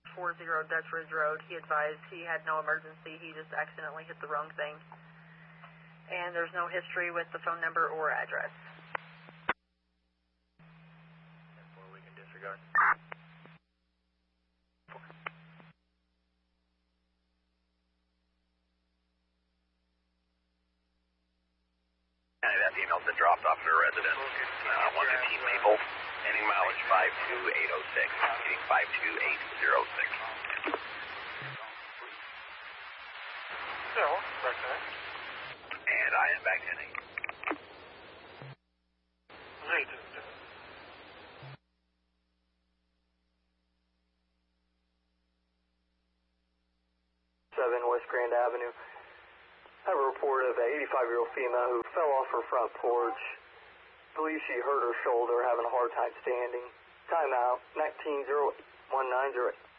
40 Dutch Ridge Road. He advised he had no emergency. He just accidentally hit the wrong thing. And there's no history with the phone number or address. Therefore, we can disregard. That email's been dropped off at a residence. 115 Maple. Ending mileage 52806. Getting 52806. Yeah, back to that. And I am back to 10-8. Right. 7 West Grand Avenue. I have a report of an 85-year-old female who fell off her front porch. Believes she hurt her shoulder, having a hard time standing. Timeout, 1908-1908.